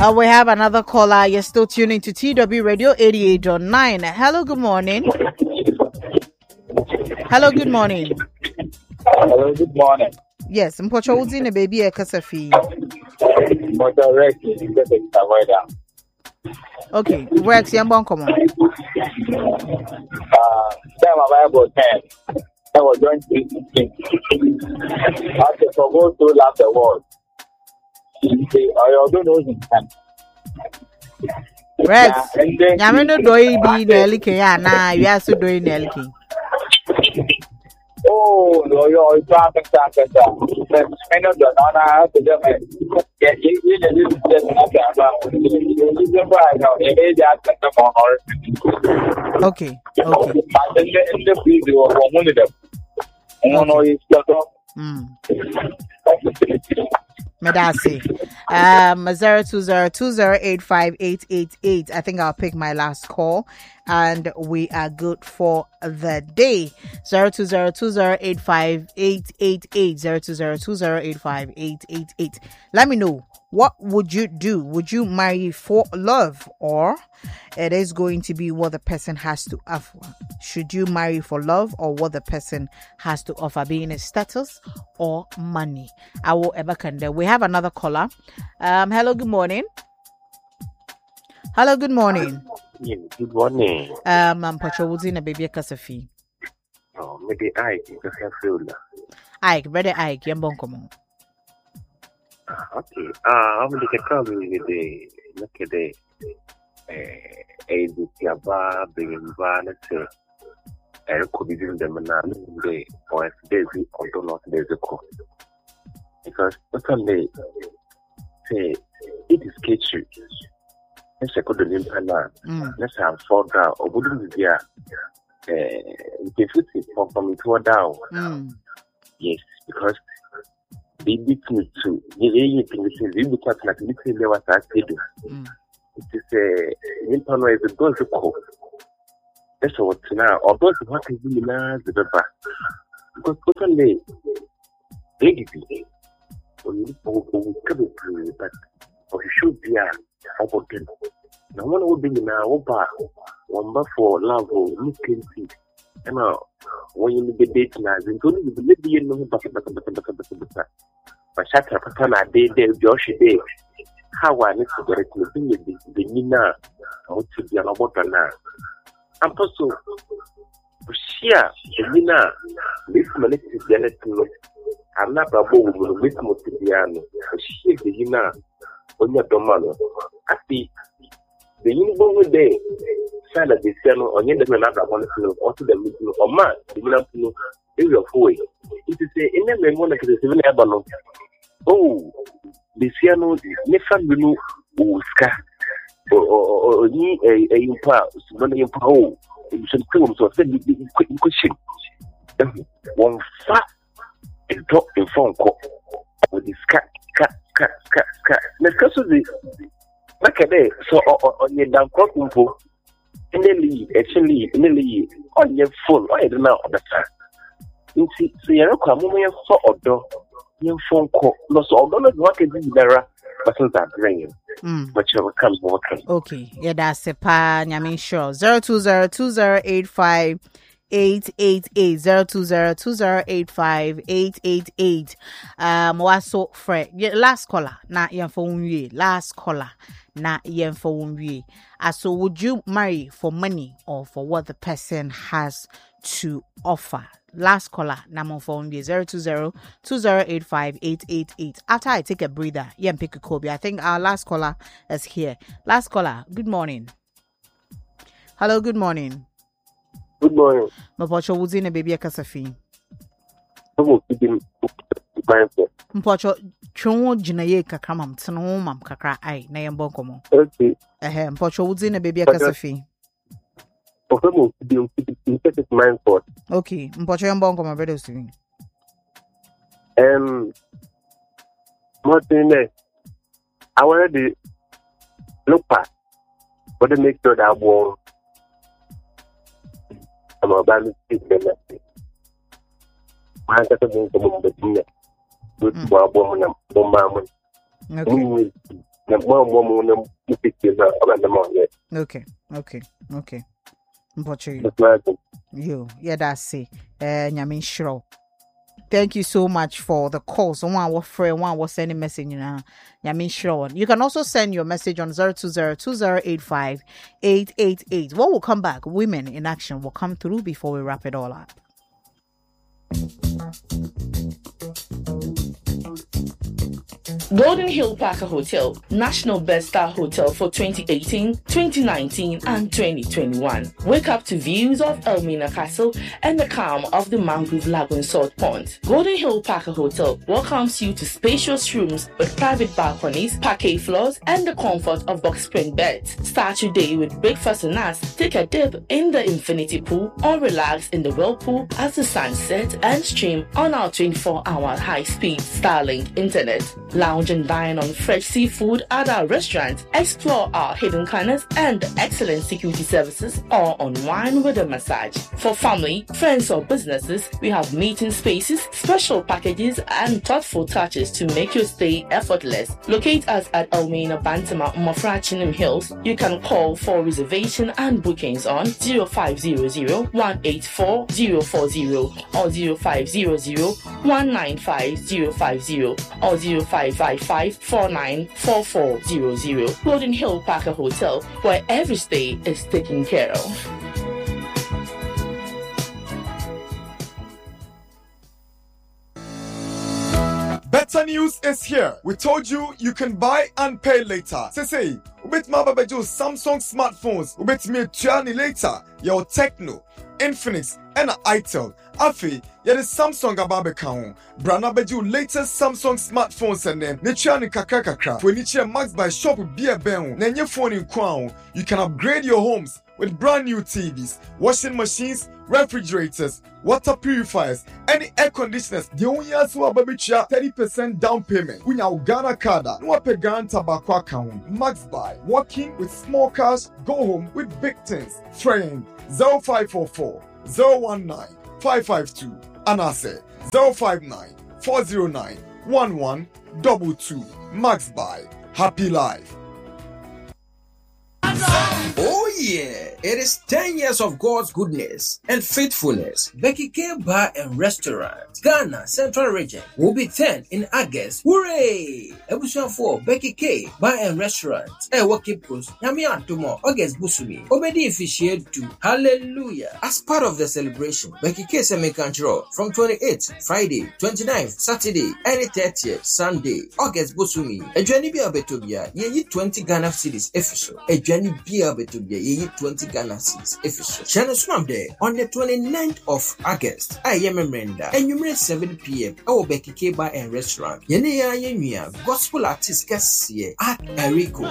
We have another caller. You're still tuning to TW Radio 88.9. Hello, good morning. Hello, good morning. Hello, good morning. Yes, Mpocho Uzi ne baby e kasafi. Okay, Rex, yambon come on. My Bible 10. I was going to after for go to love the world. I don't know him. Rex, Yamino doi be Nelly na you are so doing Nelly. Oh, no, you're talking. I know the honor to them. Get you okay. Medasi. 0202085888. I think I'll pick my last call and we are good for the day. 0202085888. 0202085888. Let me know. What would you do? Would you marry for love, or it is going to be what the person has to offer? Should you marry for love or what the person has to offer, being a status or money? I will ever can. We have another caller. Hello, good morning. Hello, good morning. Yeah, good morning. I'm Patrolling a baby Kasafi. Oh, maybe I can have Ike, brother Ike, Yambonkomo. Okay. I'm going to call you the Yaba, bringing Vanessa, and could be doing them day or if days or do not days ago. Because Sunday, say, it is kitchen. Let's go to the Limpana. Let's have 4 down or wouldn't be the 50 from 4 down. Yes, because they beat me too. You can see the because like literally there was that video. It is a Limpana is a good call. That's what now. Although what is really now the paper. Because totally baby. But or should be a opportunity. No one would be in our bar, one for love or looking see. And now, when you be dating, I think only the baby in the but shut up, I did Josh day. How I need to get it to the Nina, what to be an water now. I'm also share the Nina, this minute is the to I'm not a bowl with Motibiano, she the Nina. On your domano, I see the uniform day. Sada the channel on your another one or to the middle or man, the middle is your way. It is in the memory of the 7 Abano. Oh, the piano is never new, Uska or ye a impa, one impa, you should come to send the quick question. One fat and drop in phone call with this cat. Let's go to the like a day. So on your down cotton pool, in the lead, actually, in the lead, on your phone, I don't know the time. You see, you're come over for or door, your phone call, no, so don't know what is there, but that ringing. But you will come walking. Okay, yeah, that's a pan. I mean, sure. 0202085888 0202085888. What's so Fred? Last caller, not your phone. Last caller, not your phone. So, would you marry for money or for what the person has to offer? Last caller, number phone 0202085888. After I take a breather, yeah, pick a Kobe. I think our last caller is here. Last caller, good morning. Hello, good morning. Good morning. Mpocho wuzi ne baby akasafi. Mpocho chonwo jinaye kakra mam teno mam kakra ai na yembo komo. Okay. Mpocho wuzi ne baby akasafi. Ofemo di mindful. Okay, mpocho yembo komo brother Steven. Martin, I already look past, but make sure that won't. I'm about to speak the message. I have to go to the dinner. Good for a woman, na mo na mupiti na abanda mo ye. Okay. Mpoche. That's right. You, yeah, that's it. Nyamin Shro. Thank you so much for the calls. One was free, one was sending message. Nyamin Shro. You can also send your message on 020-2085-888. What will come back? Women in Action will come through before we wrap it all up. Golden Hill Parker Hotel, National Best Star Hotel for 2018, 2019, and 2021. Wake up to views of Elmina Castle and the calm of the Mangrove Lagoon Salt Pond. Golden Hill Parker Hotel welcomes you to spacious rooms with private balconies, parquet floors, and the comfort of box spring beds. Start your day with breakfast and us. Take a dip in the infinity pool or relax in the whirlpool as the sun sets and stream on our 24-hour high-speed Starlink internet. Lounge and dine on fresh seafood at our restaurant. Explore our hidden corners and excellent security services, or unwind with a massage. For family, friends, or businesses, we have meeting spaces, special packages, and thoughtful touches to make your stay effortless. Locate us at Elmina Bantama, Mofrachinum Hills. You can call for reservation and bookings on 0500-184-040 or 0500-195-050 or 0555-494400. Golden Hill Parker Hotel, where every stay is taken care of. Better news is here. We told you you can buy and pay later. Say, ubet mababejo Samsung smartphones. Ubet me tuani later. Your Techno, Infinix, and Itel. Afi, yeah, the Samsung ababe kaon. Brana beju latest Samsung smartphones and then nichani kakakaka. For niche max by shop beer ben. Nenye phone in crown. You can upgrade your homes with brand new TVs, washing machines, refrigerators, water purifiers, any air conditioners. The only answer baby 30% down payment. Unya Uganda Kada. No pe garanta bakwa account. Max buy. Working with small cash. Go home with big things. Friend 0544 019 552 and I say 059 409 1122. Max buy. Happy life. Oh yeah, it is 10 years of God's goodness and faithfulness. Becky K Bar and Restaurant, Ghana Central Region will be 10 in August. Hooray! Ebusian 4 Becky K Bar and Restaurant. Cape Coast, Yami Antomo, August Busumi. Obedi officiate to Hallelujah. As part of the celebration, Becky K Semi-Control from 28th Friday, 29th Saturday, and 30th Sunday, August Busumi. Ejwani Bia Betobia, ye 20 Ghana cedis official. Ejwani Bia Betobia, ye 20 Ghana cedis official. Channel Swam Day on the 29th of August. I am a Menda. And you may 7 p.m. Our Becky K Bar and Restaurant. Yenia Yenia, Gospel artist Cassie at Erico.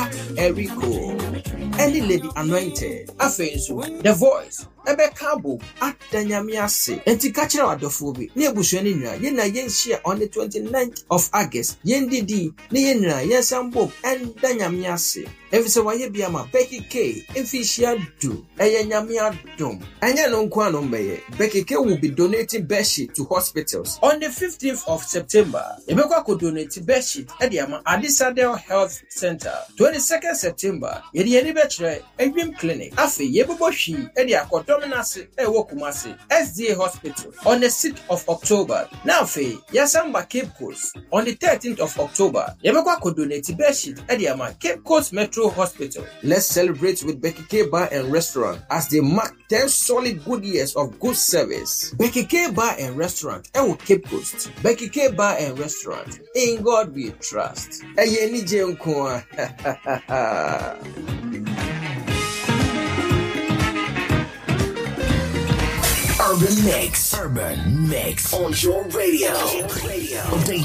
And the Lady Anointed. Afenso, The Voice. Ebe Kabo at Danyamiase. Enti Kachira Adofobi. Ni Ebusheni Nra. Yena yen share on the 29th of August. Yen Didi. Ni yen Nra. Yen Sambo. And Danyamiase. Evise waye biyama Becky K. Efishia do. Eye Nyamia dom. Anya no nkwa no mbeye. Becky K will be donating bedsheet to hospitals. On the 15th of September, Ebekwa ko donate bedsheet at the Adisadel Health Center. 22nd September, yedi yeni betre Edwin Clinic. Afe yebobo shi edi akodominase Kumasi SDA Hospital. On the 6th of October, now fe Yasamba Cape Coast. On the 13th of October, Ebekwa ko donate bedsheet at the Cape Coast Metro Hospital. Let's celebrate with Becky K Bar and Restaurant as they mark 10 solid good years of good service. Becky K Bar and Restaurant, Cape Coast. Becky K Bar and Restaurant. In God we trust. Urban Mix on your radio.